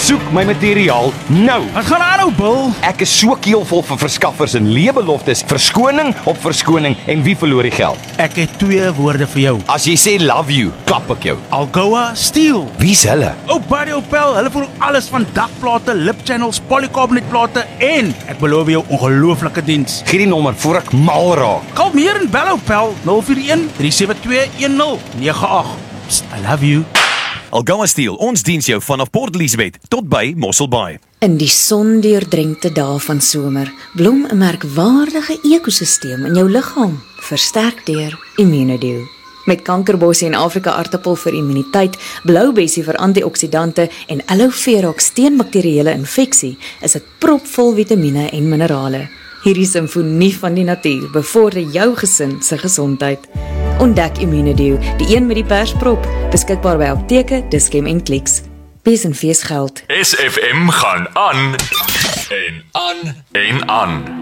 soek my materiaal nou. Wat gaan aan nou, Bill? Ek is so keelvol vir verskaffers en leebeloftes, verskoning op verskoning en wie verloor die geld? Ek het 2 woorde vir jou. As jy sê love you, klap ek jou. Algoa Steel. Wie's hulle? Buddy Opel, hulle voer alles van dakplate, lip channels, polycarbonate en ek beloof jou ongelooflike diens. Gee die nommer voor ek mal raak. Kalmeer en bel Opel 041 372 1098. Psst, I love you. Algoa Steel, ons diens jou vanaf Port Elizabeth tot by Mossel Bay. In die sondeurdrenkte dae van somer blom 'n merkwaardige ekosisteem in jou liggaam, versterk deur Immunodew. Met kankerbossie en Afrika aartappel vir immuniteit, bloubessie vir antioksidante en aloe vera teen bakterieële infeksie, is dit propvol vitamiene en minerale. Hierdie simfonie van die natuur bevorder jou gesin se gesondheid. Ontdek Immunodew, die een met die persprop, beskikbaar by apteke, Dischem en Clicks. Bees en fees geld. SFM gaan aan en aan en aan.